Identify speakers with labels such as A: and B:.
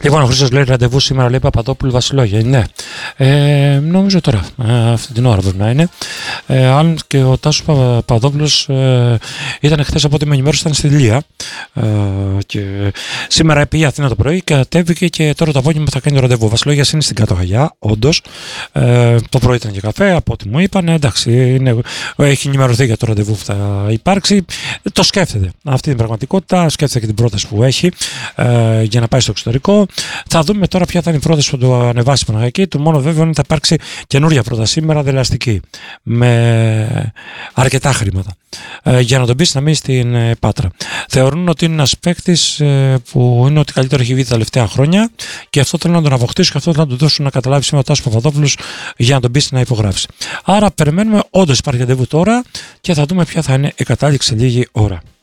A: Λοιπόν, ο Χρήστος λέει ραντεβού σήμερα, λέει Παπαδόπουλου Βασιλόγια. Ναι, νομίζω τώρα, αυτή την ώρα πρέπει να είναι. Αν και ο Τάσος Παπαδόπουλος ήταν χθες από ό,τι με ενημέρωσε, ήταν στη Λία. Και σήμερα πήγε Αθήνα το πρωί, κατέβηκε και τώρα το απόγευμα θα κάνει το ραντεβού. Ο Βασιλόγιας είναι στην Κατοχαγιά, όντως. Το πρωί ήταν και καφέ, από ό,τι μου είπαν. Εντάξει, έχει ενημερωθεί για το ραντεβού που θα υπάρξει. Το σκέφτεται αυτή την πραγματικότητα, σκέφτεται και την πρόταση που έχει για να πάει στο εξωτερικό. Θα δούμε τώρα ποια θα είναι η πρόταση που το ανεβάσει Παναγιακή. Το μόνο βέβαιο είναι ότι θα υπάρξει καινούρια πρόταση σήμερα, δελαστική, με αρκετά χρήματα, για να τον πείσει να μείνει στην Πάτρα. Θεωρούν ότι είναι ένας παίκτης που είναι ότι καλύτερο έχει βγει τα τελευταία χρόνια και αυτό θέλουν να τον αποκτήσουν και αυτό θέλουν να του δώσουν να καταλάβει σήμερα ο Τάσος Παπαδόπουλος για να τον πείσει να υπογράψει. Άρα περιμένουμε, όντως υπάρχει ραντεβού τώρα και θα δούμε ποια θα είναι η κατάληξη σε λίγη ώρα.